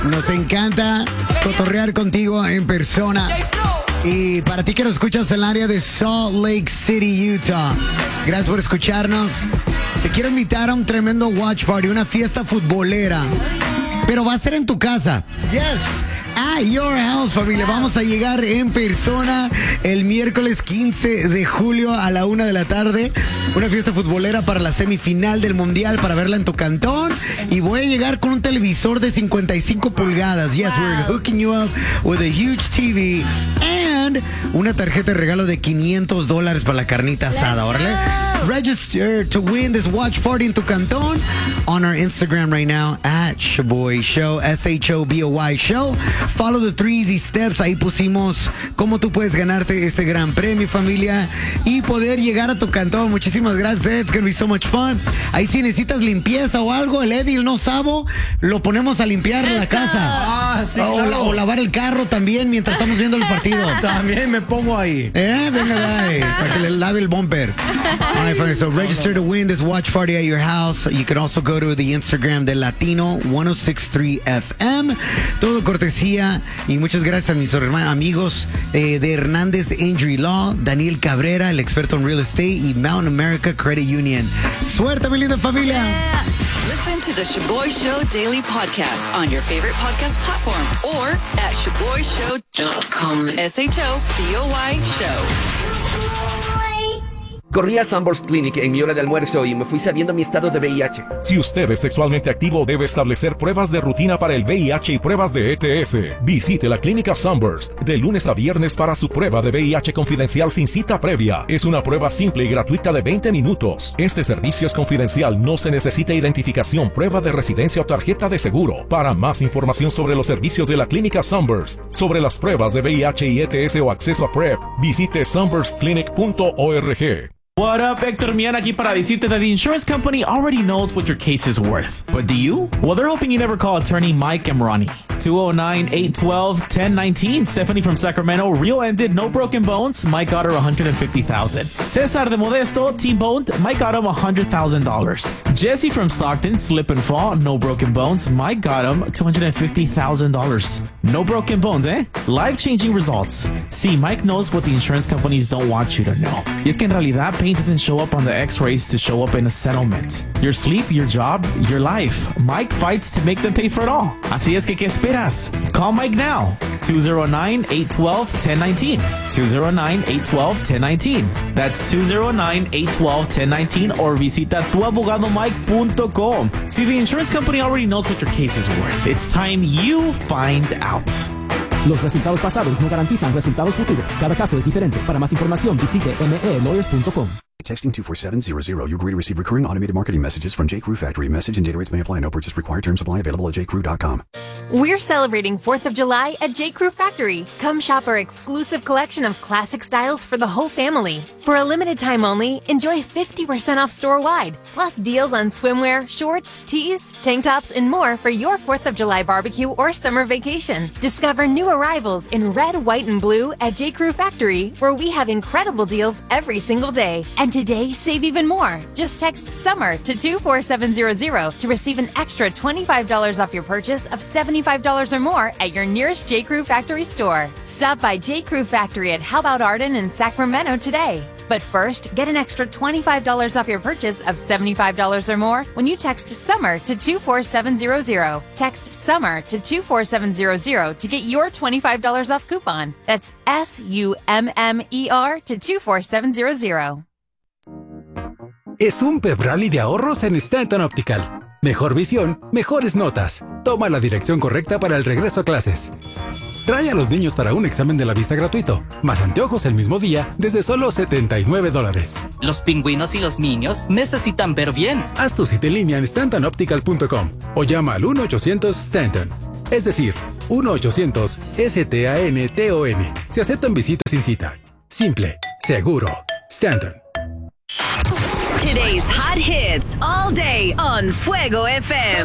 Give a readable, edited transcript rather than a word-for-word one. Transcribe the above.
Nos encanta cotorrear contigo en persona. Y para ti que nos escuchas en el área de Salt Lake City, Utah, gracias por escucharnos. Te quiero invitar a un tremendo watch party, una fiesta futbolera. Pero va a ser en tu casa. Yes. At your house, familia. Vamos a llegar en persona el miércoles 15 de julio a la 1 de la tarde. Una fiesta futbolera para la semifinal del Mundial, para verla en tu cantón. Y voy a llegar con un televisor de 55 pulgadas. Yes, we're hooking you up with a huge TV. And una tarjeta de regalo de $500 para la carnita asada. Órale. Register to win this watch party in tu cantón on our Instagram right now at Shoboy Show, SHOBOY Show. Follow the 3 easy steps. Ahí pusimos cómo tú puedes ganarte este gran premio, familia, y poder llegar a tu cantón. Muchísimas gracias, Ed. It's gonna be so much fun. Ahí si necesitas limpieza o algo, el Eddie, el no sabo, lo ponemos a limpiar la casa. Sí, claro. O lavar el carro también mientras estamos viendo el partido. También me pongo ahí. Venga, dale, para que le lave el bumper. All right, friends, so register to win this watch party at your house. You can also go to the Instagram de Latino 1063 FM. Todo cortesía y muchas gracias a mis amigos de Hernández Injury Law, Daniel Cabrera, el experto en real estate, y Mountain America Credit Union. ¡Suerte, mi linda familia! Listen to the Shoboy Show Daily Podcast on your favorite podcast platform or at ShoboyShow.com. SHOBOY Show. Corrí a Sunburst Clinic en mi hora de almuerzo y me fui sabiendo mi estado de VIH. Si usted es sexualmente activo, debe establecer pruebas de rutina para el VIH y pruebas de ETS. Visite la clínica Sunburst de lunes a viernes para su prueba de VIH confidencial sin cita previa. Es una prueba simple y gratuita de 20 minutos. Este servicio es confidencial, no se necesita identificación, prueba de residencia o tarjeta de seguro. Para más información sobre los servicios de la clínica Sunburst, sobre las pruebas de VIH y ETS o acceso a PrEP, visite sunburstclinic.org. What up, Hector Mian aquí para decirte that the insurance company already knows what your case is worth. But do you? Well, they're hoping you never call attorney Mike Emrani. 209-812-1019. Stephanie from Sacramento, real ended, no broken bones. Mike got her $150,000. Cesar de Modesto, T-boned. Mike got him $100,000. Jesse from Stockton, slip and fall, no broken bones. Mike got him $250,000. No broken bones, eh? Life-changing results. See, Mike knows what the insurance companies don't want you to know. Y es que en realidad, pain doesn't show up on the x-rays to show up in a settlement. Your sleep, your job, your life. Mike fights to make them pay for it all. Así es que, ¿qué esperas? Call Mike now. 209-812-1019. 209-812-1019. That's 209-812-1019 or visita tuabogadomike.com. See, the insurance company already knows what your case is worth. It's time you find out. Los resultados pasados no garantizan resultados futuros. Cada caso es diferente. Para más información, visite melawyers.com. Texting 24700. You agree to receive recurring automated marketing messages from J. Crew Factory. Message and data rates may apply. No purchase required. Terms apply. Available at jcrew.com. We're celebrating 4th of July at J. Crew Factory. Come shop our exclusive collection of classic styles for the whole family. For a limited time only, enjoy 50% off store-wide. Plus deals on swimwear, shorts, tees, tank tops, and more for your 4th of July barbecue or summer vacation. Discover new arrivals in red, white, and blue at J. Crew Factory, where we have incredible deals every single day. And today, save even more. Just text SUMMER to 24700 to receive an extra $25 off your purchase of $75 or more at your nearest J. Crew Factory store. Stop by J. Crew Factory at How About Arden in Sacramento today. But first, get an extra $25 off your purchase of $75 or more when you text SUMMER to 24700. Text SUMMER to 24700 to get your $25 off coupon. That's SUMMER to 24700. Es un pep rally de ahorros en Stanton Optical. Mejor visión, mejores notas. Toma la dirección correcta para el regreso a clases. Trae a los niños para un examen de la vista gratuito, más anteojos el mismo día desde solo $79. Los pingüinos y los niños necesitan ver bien. Haz tu cita en línea en StantonOptical.com o llama al 1-800-STANTON. Es decir, 1-800-STANTON. Se aceptan visitas sin cita. Simple, seguro. Stanton. Today's hot hits all day on Fuego FM.